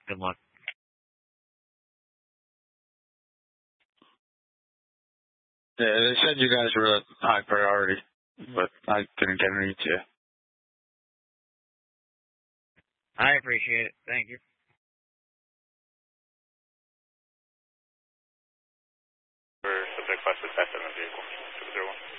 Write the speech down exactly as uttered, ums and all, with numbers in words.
Good luck. Yeah, they said you guys were a high priority, but I didn't get any to you. I appreciate it. Thank you. For subject class with that in the vehicle. two zero one.